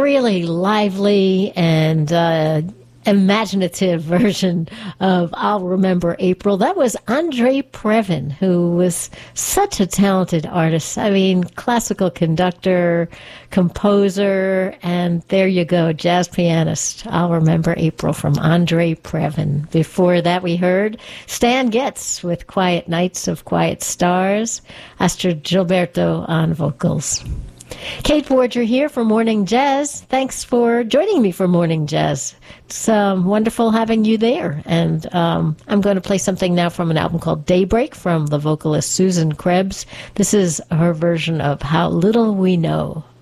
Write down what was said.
really lively and imaginative version of I'll Remember April. That was Andre Previn, who was such a talented artist. I mean, classical conductor, composer, and there you go, jazz pianist. I'll Remember April from Andre Previn. Before that, we heard Stan Getz with Quiet Nights of Quiet Stars, Astrid Gilberto on vocals. Kate Borger here for Morning Jazz. Thanks for joining me for Morning Jazz. It's wonderful having you there. And I'm going to play something now from an album called Daybreak from the vocalist Susan Krebs. This is her version of How Little We Know.